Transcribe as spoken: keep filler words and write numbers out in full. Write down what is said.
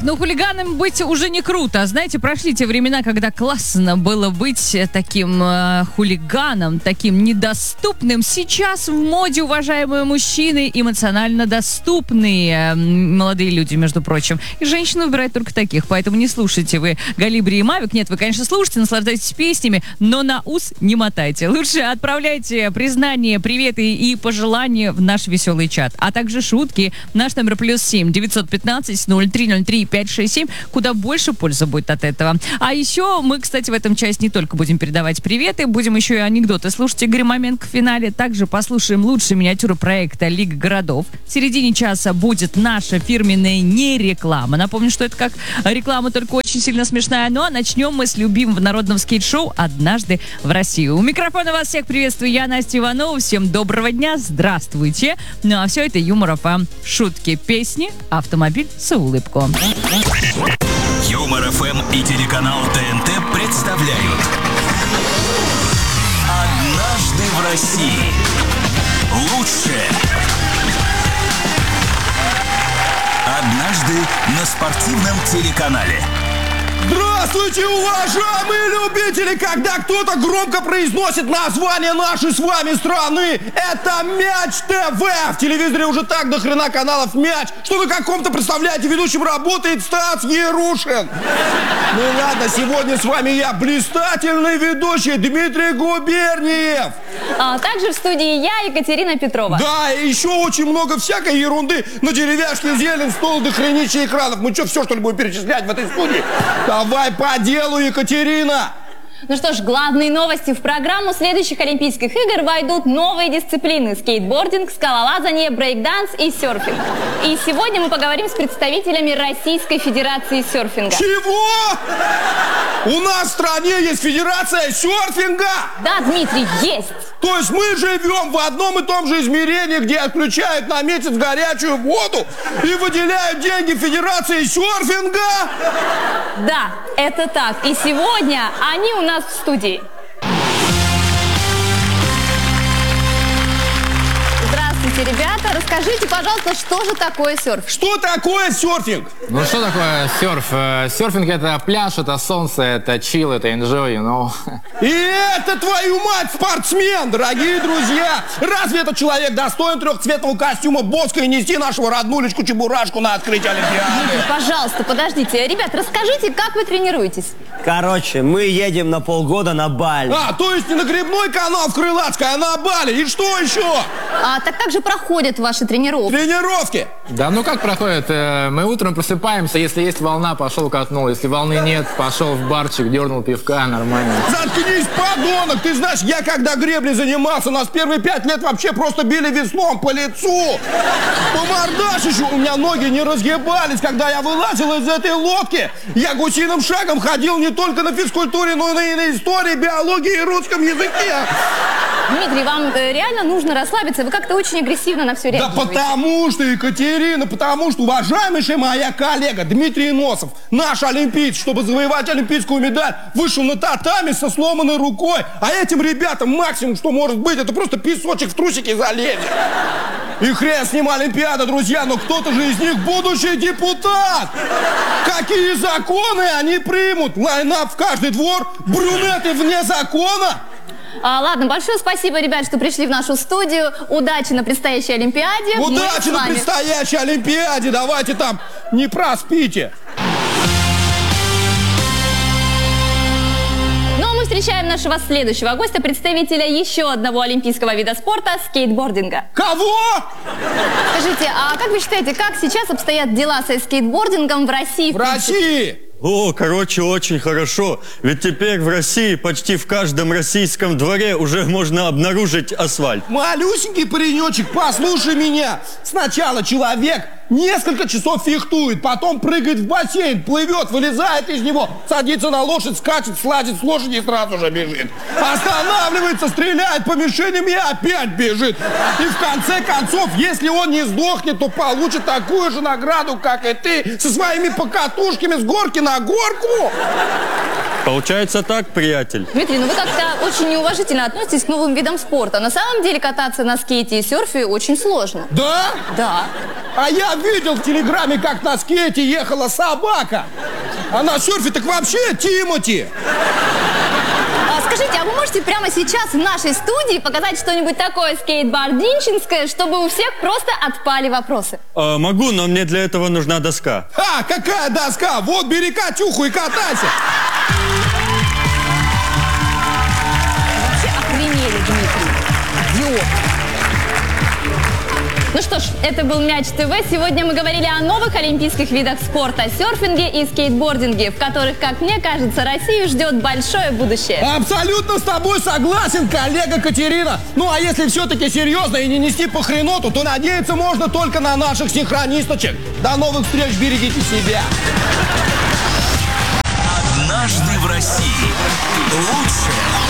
Так, ну хулиганом быть уже не круто. Знаете, прошли те времена, когда классно было быть таким э, хулиганом, таким недоступным. Сейчас в моде, уважаемые мужчины, эмоционально доступные э, молодые люди, между прочим. И женщины выбирают только таких, поэтому не слушайте вы Галибри и Мавик. Нет, вы, конечно, слушайте, наслаждайтесь песнями, но на ус не мотайте. Лучше отправляйте признания, приветы и пожелания в наш веселый чат, а также шутки. Наш номер плюс семь девятьсот пятнадцать ноль три ноль три пять шесть семь. Куда больше пользы будет от этого. А еще мы, кстати, в этом части не только будем передавать приветы, будем еще и анекдоты слушать. Игорь Маменко в финале. Также послушаем лучшие миниатюры проекта Лига городов. В середине часа будет наша фирменная не реклама. Напомню, что это как реклама, только очень сильно смешная. Ну а начнем мы с любимого народного скейт-шоу «Однажды в России». У микрофона вас всех приветствую я, Настя Иванова. Всем доброго дня, здравствуйте. Ну а все это Юмор эф эм. Шутки, песни, автомобиль с улыбку. Юмор эф эм и телеканал тэ эн тэ представляют «Однажды в России». Лучшее. Однажды на спортивном телеканале. Здравствуйте, уважаемые любители! Когда кто-то громко произносит название нашей с вами страны, это Мяч ТВ! В телевизоре уже так до хрена каналов Мяч, что вы каком-то, представляете, ведущим работает Стас Ярушин. Ну ладно, сегодня с вами я, блистательный ведущий Дмитрий Губерниев. А также в студии я, Екатерина Петрова. Да, и еще очень много всякой ерунды. На деревяшке зелень, стол до хренища экранов. Мы что, все, что ли, будем перечислять в этой студии? Давай по делу, Екатерина! Ну что ж, главные новости. В программу следующих Олимпийских игр войдут новые дисциплины: скейтбординг, скалолазание, брейкданс и серфинг. И сегодня мы поговорим с представителями Российской Федерации серфинга. Чего? У нас в стране есть Федерация серфинга? Да, Дмитрий, есть. То есть мы живем в одном и том же измерении, где отключают на месяц горячую воду и выделяют деньги Федерации серфинга? Да, это так. И сегодня они у нас в студии. Здравствуйте, ребята. Расскажите, пожалуйста, что же такое серф? Что такое серфинг? Ну что такое серф? Серфинг — это пляж, это солнце, это чил, это enjoy, you know. И это, твою мать, спортсмен, дорогие друзья! Разве этот человек достоин трехцветного костюма Боска и нести нашего роднулечку Чебурашку на открытие Олимпиады? Дмитрий, пожалуйста, подождите. Ребят, расскажите, как вы тренируетесь? Короче, мы едем на полгода на Бали. А, то есть не на грибной канал в Крылатской, а на Бали. И что еще? А, так как же проходят ваши тренировки? Тренировки. Да ну как проходит? Мы утром просыпаемся, если есть волна, пошел катнул. Если волны нет, пошел в барчик, дернул пивка, нормально. Заткнись, подонок! Ты знаешь, я когда греблей занимался, нас первые пять лет вообще просто били веслом по лицу. По мордашищу. У меня ноги не разгибались, когда я вылазил из этой лодки. Я гусиным шагом ходил не только на физкультуре, но и на истории, биологии и русском языке. Дмитрий, вам э, реально нужно расслабиться. Вы как-то очень агрессивно на все реагируете. Да потому что, Екатерина, потому что уважаемейшая моя коллега Дмитрий Носов, наш олимпиец, чтобы завоевать олимпийскую медаль, вышел на татами со сломанной рукой. А этим ребятам максимум, что может быть, это просто песочек в трусики залезет. И хрен с ним Олимпиада, друзья, но кто-то же из них будущий депутат. Какие законы они примут? Лайнап в каждый двор, брюнеты вне закона. А, ладно, большое спасибо, ребят, что пришли в нашу студию. Удачи на предстоящей Олимпиаде. Удачи на предстоящей Олимпиаде. Давайте там не проспите. Ну а мы встречаем нашего следующего гостя, представителя еще одного олимпийского вида спорта – скейтбординга. Кого? Скажите, а как вы считаете, как сейчас обстоят дела со скейтбордингом в России? В России? О, короче, очень хорошо. Ведь теперь в России почти в каждом российском дворе уже можно обнаружить асфальт. Малюсенький паренечек, послушай меня. Сначала человек несколько часов фехтует, потом прыгает в бассейн, плывет, вылезает из него, садится на лошадь, скачет, слазит с лошади и сразу же бежит. Останавливается, стреляет по мишеням и опять бежит. И в конце концов, если он не сдохнет, то получит такую же награду, как и ты, со своими покатушками с горки на горку. Получается так, приятель? Дмитрий, ну вы как-то очень неуважительно относитесь к новым видам спорта. На самом деле кататься на скейте и серфе очень сложно. Да? Да. А я видел в телеграме, как на скейте ехала собака. А на серфе так вообще Тимати. А, скажите, а вы можете прямо сейчас в нашей студии показать что-нибудь такое скейтбординчинское, чтобы у всех просто отпали вопросы? А, могу, но мне для этого нужна доска. А, какая доска? Вот, бери Катюху и катайся. Вообще охренели, Дмитрий. Идиот. Ну что ж, это был Мяч ТВ. Сегодня мы говорили о новых олимпийских видах спорта, серфинге и скейтбординге, в которых, как мне кажется, Россию ждет большое будущее. Абсолютно с тобой согласен, коллега Катерина. Ну а если все-таки серьезно и не нести по хреноту, то надеяться можно только на наших синхронисточек. До новых встреч, берегите себя. Однажды в России. Лучшее